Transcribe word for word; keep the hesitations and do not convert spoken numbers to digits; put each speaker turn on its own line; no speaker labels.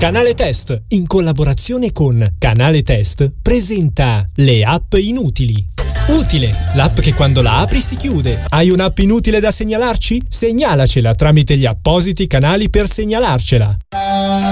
Canale Test, in collaborazione con Canale Test, presenta le app inutili. Utile, l'app che quando la apri si chiude. Hai un'app inutile da segnalarci? Segnalacela tramite gli appositi canali per segnalarcela.